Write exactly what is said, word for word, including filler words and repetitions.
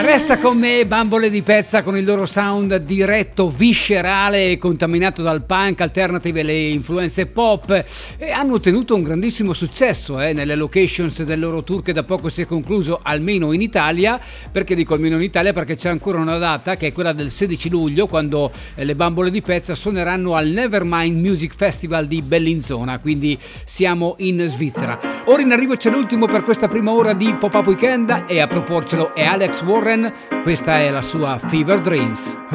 Resta con me Bambole di Pezza con il loro sound diretto, viscerale e contaminato dal punk, alternative e le influenze pop, e hanno ottenuto un grandissimo successo eh, nelle locations del loro tour che da poco si è concluso, almeno in Italia. Perché dico almeno in Italia? Perché c'è ancora una data, che è quella del sedici luglio, quando eh, le Bambole di Pezza suoneranno al Nevermind Music Festival di Bellinzona, quindi siamo in Svizzera. Ora in arrivo c'è l'ultimo per questa prima ora di Pop-Up Weekend, e a proporcelo è Alex Warren. Questa è la sua Fever Dreams.